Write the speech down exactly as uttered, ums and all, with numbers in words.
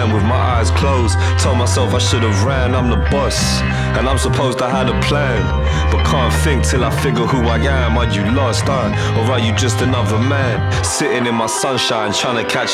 with my eyes closed. Told myself I should have ran, I'm the boss, and I'm supposed to have a plan. But can't think till I figure who I am. Are you lost, huh? Or are you just another man? Sitting in my sunshine, trying to catch